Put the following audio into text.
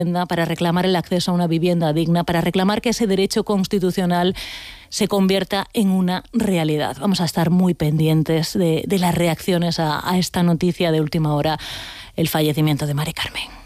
para reclamar el acceso a una vivienda digna, para reclamar que ese derecho constitucional se convierta en una realidad. Vamos a estar muy pendientes de las reacciones a esta noticia de última hora, el fallecimiento de Mari Carmen.